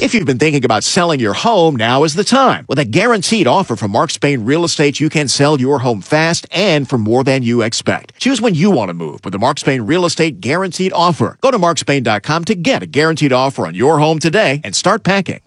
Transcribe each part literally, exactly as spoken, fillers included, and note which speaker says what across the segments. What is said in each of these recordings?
Speaker 1: If you've been thinking about selling your home, now is the time. With a guaranteed offer from Mark Spain Real Estate, you can sell your home fast and for more than you expect. Choose when you want to move with the Mark Spain Real Estate Guaranteed Offer. Go to mark spain dot com to get a guaranteed offer on your home today and start packing.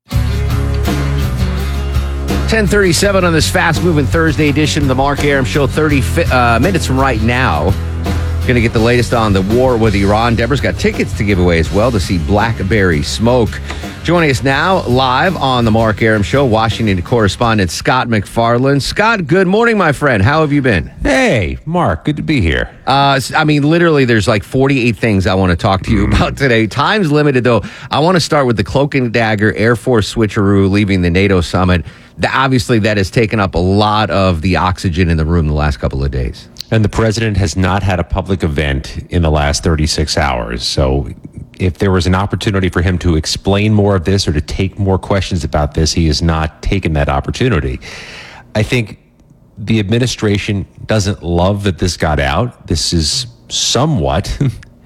Speaker 2: ten thirty-seven on this fast-moving Thursday edition of the Mark Arum Show. thirty uh, minutes from right now. Going to get the latest on the war with Iran. Deborah's got tickets to give away as well to see Blackberry Smoke. Joining us now live on the Mark Arum Show, Washington correspondent Scott MacFarlane. Scott, good morning, my friend. How have you been?
Speaker 3: Hey, Mark, good to be here.
Speaker 2: Uh, I mean, literally, there's like forty-eight things I want to talk to you about today. Time's limited, though. I want to start with the Cloak and Dagger Air Force switcheroo leaving the NATO summit. The, obviously, that has taken up a lot of the oxygen in the room the last couple of days.
Speaker 3: And the president has not had a public event in the last thirty-six hours. So if there was an opportunity for him to explain more of this or to take more questions about this, he has not taken that opportunity. I think the administration doesn't love that this got out. This is somewhat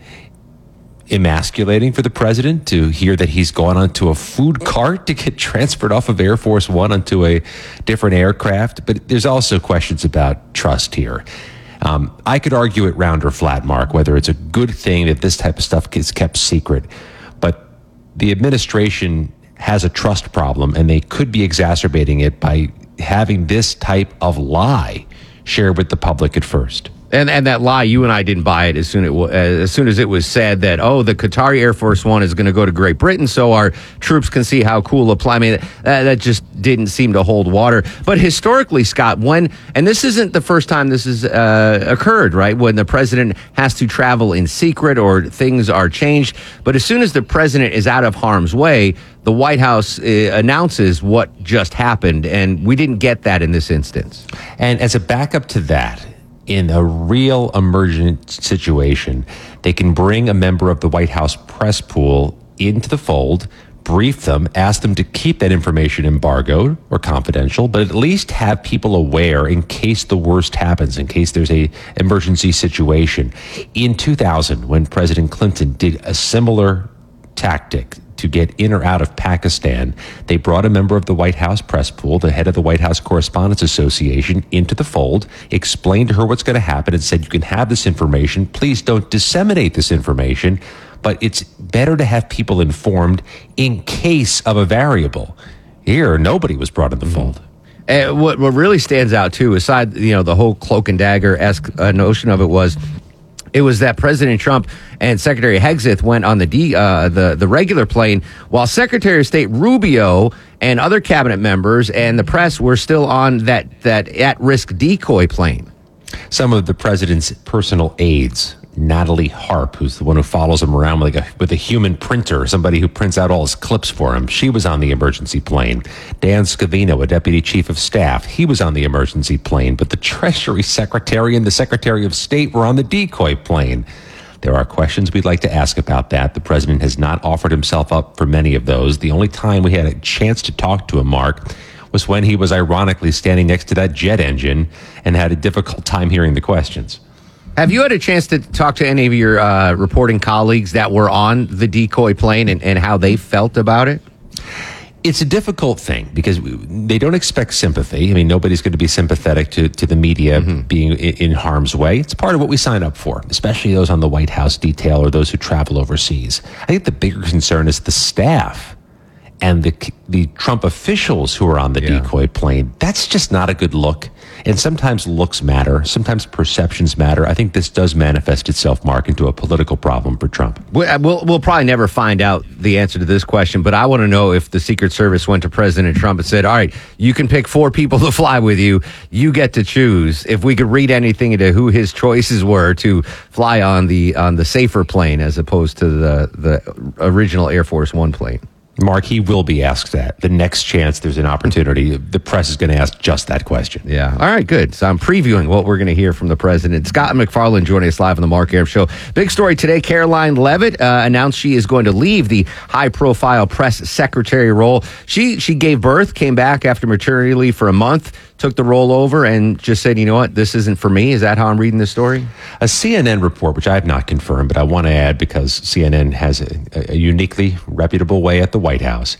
Speaker 3: emasculating for the president to hear that he's gone onto a food cart to get transferred off of Air Force One onto a different aircraft. But there's also questions about trust here. Um, I could argue it round or flat, Mark, whether it's a good thing that this type of stuff gets kept secret. But the administration has a trust problem, and they could be exacerbating it by having this type of lie shared with the public at first.
Speaker 2: And and that lie, you and I didn't buy it as soon it, uh, as soon as it was said that, oh, the Qatari Air Force One is going to go to Great Britain so our troops can see how cool a plane. I mean, that, that just didn't seem to hold water. But historically, Scott, when, and this isn't the first time this has uh, occurred, right, when the president has to travel in secret or things are changed. But as soon as the president is out of harm's way, the White House uh, announces what just happened. And we didn't get that in this instance.
Speaker 3: And as a backup to that, in a real emergent situation, they can bring a member of the White House press pool into the fold, brief them, ask them to keep that information embargoed or confidential, but at least have people aware in case the worst happens, in case there's a emergency situation. In two thousand, when President Clinton did a similar tactic to get in or out of Pakistan, they brought a member of the White House press pool, the head of the White House Correspondents Association, into the fold, explained to her what's going to happen, and said, you can have this information. Please don't disseminate this information, but it's better to have people informed in case of a variable. Here, nobody was brought in the fold.
Speaker 2: And what, what really stands out, too, aside, you know, the whole cloak and dagger-esque uh, notion of it was, it was that President Trump and Secretary Hegseth went on the D, uh, the the regular plane, while Secretary of State Rubio and other cabinet members and the press were still on that that at-risk decoy plane.
Speaker 3: Some of the president's personal aides, Natalie Harp, who's the one who follows him around with, like a, with a human printer, somebody who prints out all his clips for him. She was on the emergency plane. Dan Scavino, a deputy chief of staff, he was on the emergency plane. But the Treasury Secretary and the Secretary of State were on the decoy plane. There are questions we'd like to ask about that. The president has not offered himself up for many of those. The only time we had a chance to talk to him, Mark, was when he was ironically standing next to that jet engine and had a difficult time hearing the questions.
Speaker 2: Have you had a chance to talk to any of your uh, reporting colleagues that were on the decoy plane and, and how they felt about it?
Speaker 3: It's a difficult thing because they don't expect sympathy. I mean, nobody's going to be sympathetic to, to the media mm-hmm. being in, in harm's way. It's part of what we sign up for, especially those on the White House detail or those who travel overseas. I think the bigger concern is the staff and the the Trump officials who are on the yeah. decoy plane. That's just not a good look. And sometimes looks matter. Sometimes perceptions matter. I think this does manifest itself, Mark, into a political problem for Trump.
Speaker 2: We'll, we'll probably never find out the answer to this question, but I want to know if the Secret Service went to President Trump and said, all right, you can pick four people to fly with you. You get to choose. If we could read anything into who his choices were to fly on the on the safer plane as opposed to the, the original Air Force One plane.
Speaker 3: Mark, he will be asked that. The next chance there's an opportunity, the press is going to ask just that question.
Speaker 2: Yeah. All right, good. So I'm previewing what we're going to hear from the president. Scott MacFarlane joining us live on the Mark Arum Show. Big story today, Caroline Leavitt uh, announced she is going to leave the high-profile press secretary role. She she gave birth, came back after maternity leave for a month, took the role over, and just said, you know what, this isn't for me. Is that how I'm reading the story?
Speaker 3: A C N N report, which I have not confirmed, but I want to add because C N N has a, a uniquely reputable way at the White House,